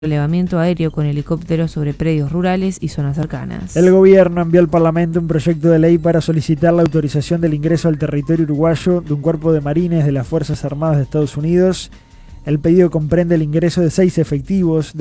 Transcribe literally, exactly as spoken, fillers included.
relevamiento aéreo con helicópteros sobre predios rurales y zonas cercanas. El gobierno envió al Parlamento un proyecto de ley para solicitar la autorización del ingreso al territorio uruguayo de un cuerpo de marines de las Fuerzas Armadas de Estados Unidos. El pedido comprende el ingreso de seis efectivos de